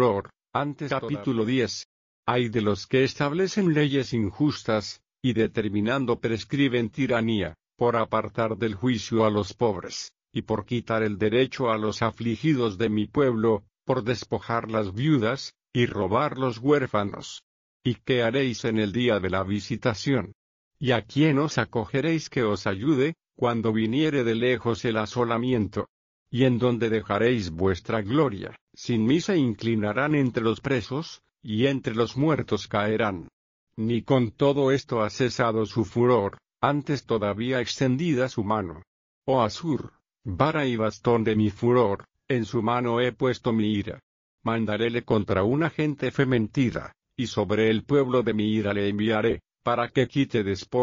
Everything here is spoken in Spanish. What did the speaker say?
furor. Antes capítulo 10. Hay de los que establecen leyes injustas, y determinando prescriben tiranía, por apartar del juicio a los pobres, y por quitar el derecho a los afligidos de mi pueblo, por despojar las viudas, y robar los huérfanos. ¿Y qué haréis en el día de la visitación? ¿Y a quién os acogeréis que os ayude, cuando viniere de lejos el asolamiento? ¿Y en dónde dejaréis vuestra gloria? Sin mí se inclinarán entre los presos, y entre los muertos caerán. Ni con todo esto ha cesado su furor, antes todavía extendida su mano. Oh Asur, vara y bastón de mi furor, en su mano he puesto mi ira. Mandaréle contra una gente fementida, y sobre el pueblo de mi ira le enviaré, para que quite despojo